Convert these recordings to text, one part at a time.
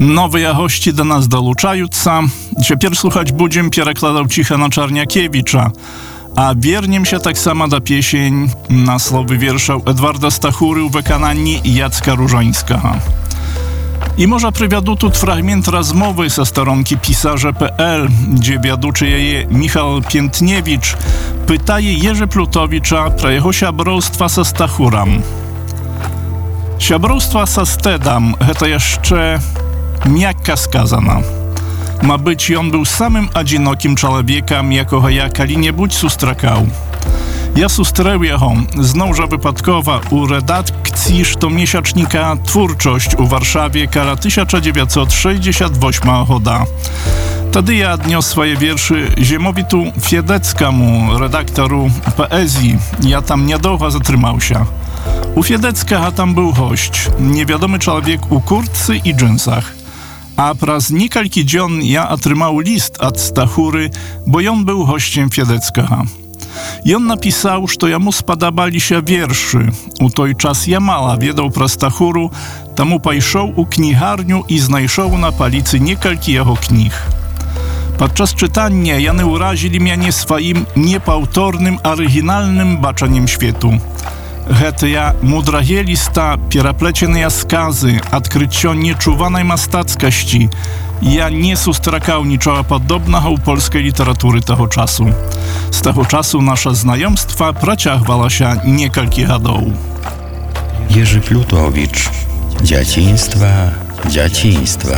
Nowe jakości do nas dolучаются. Ciepер słuchać budziem перекладał Cichana Czarniakiewicza, a wiernym się tak samo da piesień na słowy wierszał Edwarda Stachury w wykonaniu Jacka Różańskiego. I może przywiadu tu fragment rozmowy ze stronki pisarze.pl, gdzie wiaduczy jej Michał Piętniewicz pytaje Jerzy Plutowicza pro jego siabrostwa ze Stachurem. Siabrostwa ze Stedam to jeszcze miakka skazana. Ma być on był samym одиноким człowiekiem, jakiego ja kali-niebudź sustrakał. Ja sustrał jego znowże wypadkowa u redakcji sztomiesięcznika Twórczość u Warszawie kala 1968 roda. Wtedy ja odniósł swoje wierszy Ziemowitu Fiedeckiemu, redaktoru poezji. Ja tam niedługo zatrzymał się. U Fiedecka tam był gość, niewiadomy człowiek u kurtce i dżinsach. A przez niekalki dzień ja otrzymał list od Stachury, bo on był gościem Fiedeckiego. I on napisał, że jemu spodobali się wierszy. U той czas ja mała wiedział pro Stachuru, temu pojszał u kniharniu i znajszał na policy niekalki jego knih. Podczas czytania jany urazili mnie swoim niepautornym, oryginalnym baczeniem światu. Hete ja mudragielista, pieroplecione skazy, odkrycie nieczuwanej mastackości. Ja nie sustrakał niczego podobnego u polskiej literatury tego czasu. Z tego czasu nasze znajomstwa prociągwało się niekalki lat. Jerzy Plutowicz. Dzieciństwa.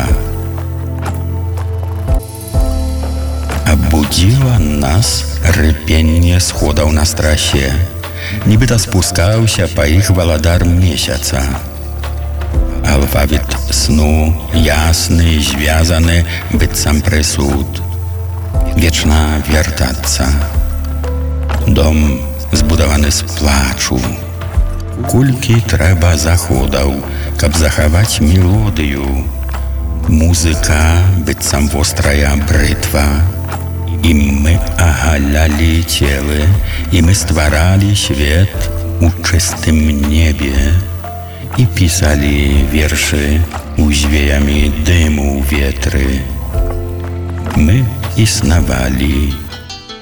Obudziła nas rypienie schodów na strasie. Нібито спускався по їх володар місяця. Алфавіт сну ясний, зв'язаний, бицам присуд. Вічна вертаться. Дом збудований з плачу. Кульки треба заходів, каб заховати мелодію. Музика, бицам вострая бритва. И мы оголяли тело, и мы створали свет у чистым небе, и писали верши узвеями дыму ветры. Мы иснowali